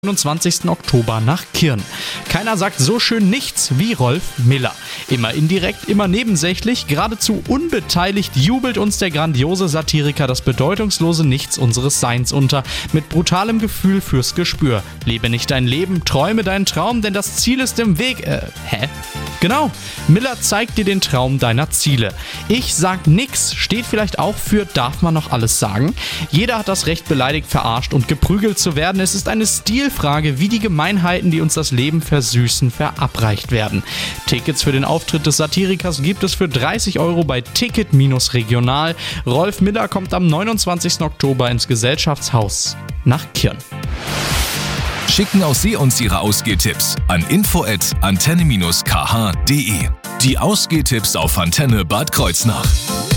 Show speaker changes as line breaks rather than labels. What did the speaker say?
29. Oktober nach Kirn. Keiner sagt so schön nichts wie Rolf Miller. Immer indirekt, immer nebensächlich, geradezu unbeteiligt jubelt uns der grandiose Satiriker das bedeutungslose Nichts unseres Seins unter, mit brutalem Gefühl fürs Gespür. Lebe nicht dein Leben, träume deinen Traum, denn das Ziel ist im Weg. Genau, Miller zeigt dir den Traum deiner Ziele. Ich sag nix steht vielleicht auch für darf man noch alles sagen? Jeder hat das Recht, beleidigt, verarscht und geprügelt zu werden. Es ist eine Stilfrage, wie die Gemeinheiten, die uns das Leben versüßen, verabreicht werden. Tickets für den Auftritt des Satirikers gibt es für 30 € bei Ticket-Regional. Rolf Miller kommt am 29. Oktober ins Gesellschaftshaus nach Kirn.
Schicken auch Sie uns Ihre Ausgehtipps an info@antenne-kh.de. Die Ausgehtipps auf Antenne Bad Kreuznach.